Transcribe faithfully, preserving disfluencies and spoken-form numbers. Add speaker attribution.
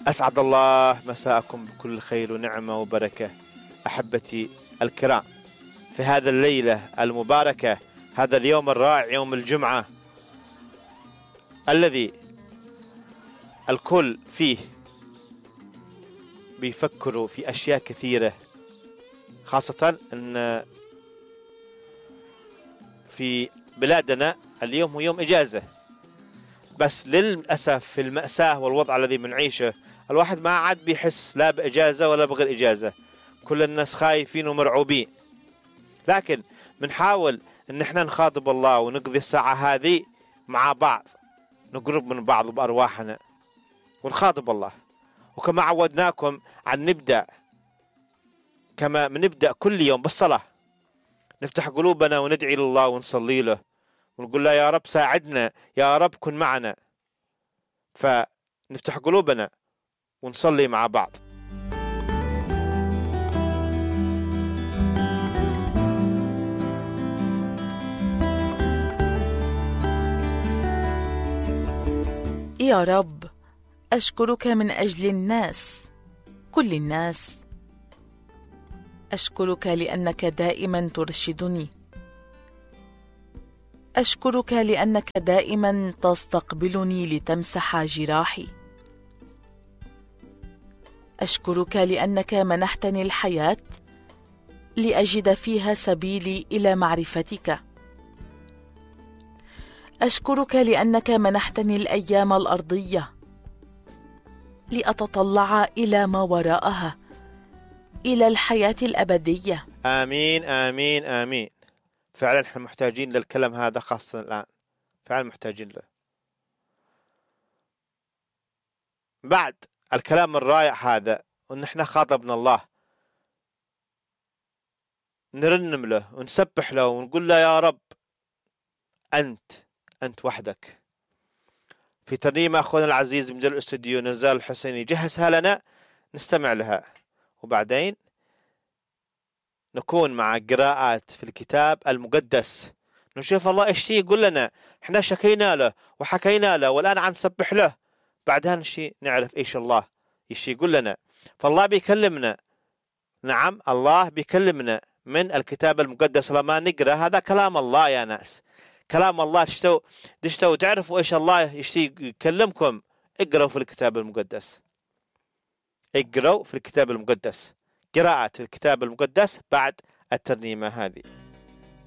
Speaker 1: أسعد الله مساءكم بكل خير ونعمة وبركة أحبتي الكرام في هذا الليلة المباركة، هذا اليوم الرائع، يوم الجمعة الذي الكل فيه بيفكروا في أشياء كثيرة، خاصة أن في بلادنا اليوم هو يوم إجازة. بس للأسف في المأساة والوضع الذي بنعيشه الواحد ما عاد بيحس لا بإجازة ولا بغير إجازة، كل الناس خايفين ومرعوبين. لكن بنحاول ان احنا نخاطب الله ونقضي الساعة هذه مع بعض، نقرب من بعض بأرواحنا ونخاطب الله. وكما عودناكم عن نبدأ كما بنبدأ كل يوم بالصلاة، نفتح قلوبنا وندعي لله ونصلي له ونقول له يا رب ساعدنا، يا رب كن معنا. فنفتح قلوبنا ونصلي مع بعض.
Speaker 2: يا رب أشكرك من أجل الناس، كل الناس. أشكرك لأنك دائما ترشدني، أشكرك لأنك دائما تستقبلني لتمسح جراحي، أشكرك لأنك منحتني الحياة لأجد فيها سبيلي إلى معرفتك، أشكرك لأنك منحتني الأيام الأرضية لأتطلع إلى ما وراءها، إلى الحياة الأبدية.
Speaker 1: آمين آمين آمين. فعلا احنا محتاجين للكلام هذا خاصة الآن، فعلا محتاجين له. بعد الكلام الرائع هذا وان احنا خاطبنا الله، نرنم له ونسبح له ونقول له يا رب أنت أنت وحدك. في ترنيمة أخونا العزيز من الاستوديو نزال الحسيني جهزها لنا، نستمع لها وبعدين نكون مع قراءات في الكتاب المقدس، نشوف الله إيش يقول لنا. إحنا شكينا له وحكينا له والآن عن نسبح له، بعدها نشي نعرف إيش الله إيش يقول لنا. فالله بيكلمنا، نعم الله بيكلمنا من الكتاب المقدس. لما نقرأ هذا كلام الله يا ناس، كلام الله. تشتو تشتو تعرفوا إيش الله يشتي يكلمكم، اقرأوا في الكتاب المقدس، اقرأوا في الكتاب المقدس. قراءة الكتاب المقدس بعد الترنيمة هذه.